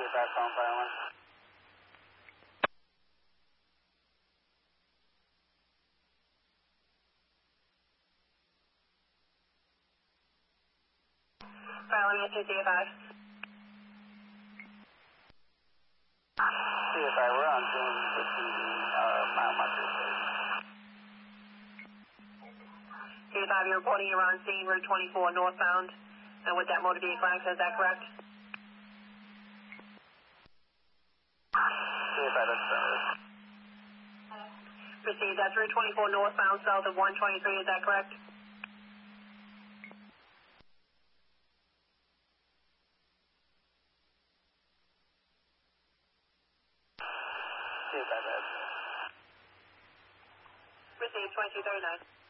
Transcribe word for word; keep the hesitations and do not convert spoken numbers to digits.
five, calm five one. Following it to C F I. C F I, we're on scene receiving uh, mile markers. C F I, you're reporting you're on scene, Route twenty-four northbound, and with that motor vehicle access, is that correct? C F I, that's better. Proceed, that's Route twenty-four northbound, south of one twenty-three, is that correct? C F I, that's Proceed, twenty-two thirty-nine.